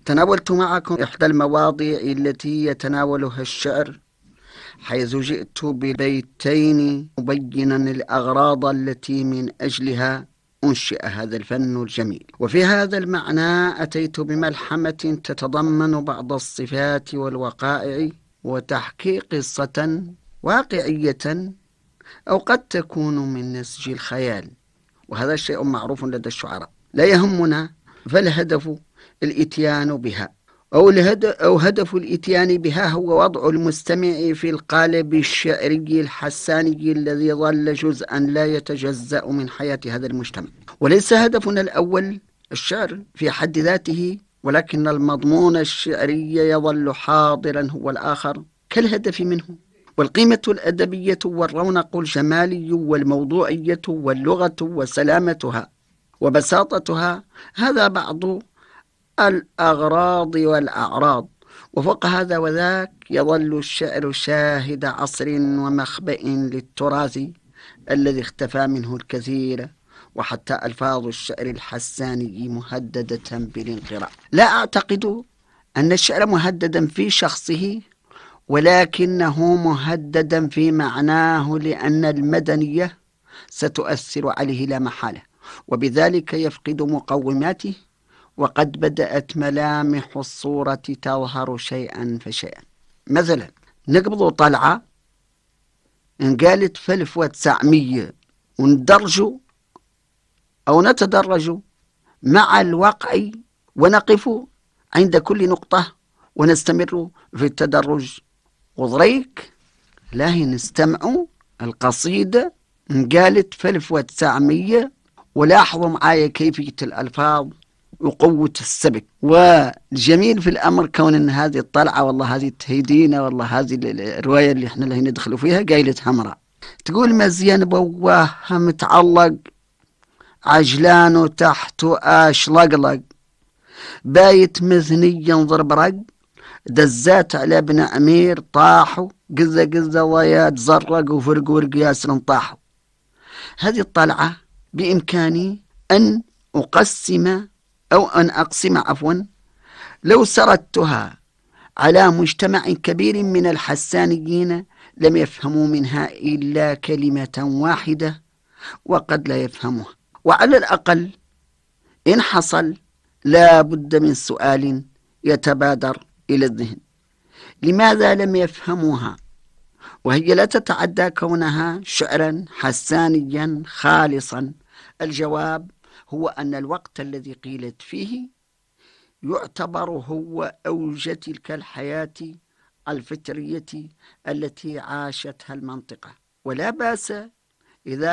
تناولت معكم إحدى المواضيع التي يتناولها الشعر، حيث جئت ببيتين مبينا الأغراض التي من أجلها أنشئ هذا الفن الجميل. وفي هذا المعنى أتيت بملحمة تتضمن بعض الصفات والوقائع وتحكي قصة واقعية أو قد تكون من نسج الخيال، وهذا الشيء معروف لدى الشعراء. لا يهمنا، فالهدف الإتيان بها، أو هدف الإتيان بها هو وضع المستمع في القالب الشعري الحساني الذي ظل جزءا لا يتجزأ من حياة هذا المجتمع. وليس هدفنا الأول الشعر في حد ذاته، ولكن المضمون الشعري يظل حاضرا هو الآخر كالهدف منه. والقيمة الأدبية والرونق الجمالي والموضوعية واللغة وسلامتها وبساطتها، هذا بعض الأغراض والأعراض. وفوق هذا وذاك يظل الشعر شاهد عصر ومخبأ للتراث الذي اختفى منه الكثير، وحتى ألفاظ الشعر الحساني مهددة بالانقراض. لا أعتقد أن الشعر مهددا في شخصه، ولكنه مهددا في معناه، لأن المدنية ستؤثر عليه لا محالة، وبذلك يفقد مقوماته، وقد بدأت ملامح الصورة تظهر شيئا فشيئا. مثلا نقبض طلعة إن قالت في 1900 وندرج أو نتدرج مع الواقع، ونقف عند كل نقطة ونستمر في التدرج. وضريك لاهي نستمع القصيدة إن قالت في 1900، ولاحظوا معايا كيفية الألفاظ وقوة السبك. والجميل في الأمر كون أن هذه الطلعة، والله هذه التهيدينة، والله هذه الرواية اللي احنا اللي ندخلوا فيها قايلة همراء، تقول مزيان بواه متعلق عجلان تحته لقلق، بايت مثني ضرب رق، دزات على ابن أمير طاحوا، قزة قزة ضيات زرق وفرق ورق ياسر طاحوا. هذه الطلعة بإمكاني أن أقسم لو سردتها على مجتمع كبير من الحسانيين لم يفهموا منها إلا كلمة واحدة، وقد لا يفهمها. وعلى الأقل إن حصل لا بد من سؤال يتبادر إلى الذهن: لماذا لم يفهموها؟ وهي لا تتعدى كونها شعرا حسانيا خالصا. الجواب هو أن الوقت الذي قيلت فيه يعتبر هو أوج تلك الحياة الفطرية التي عاشتها المنطقة. ولا بأس إذا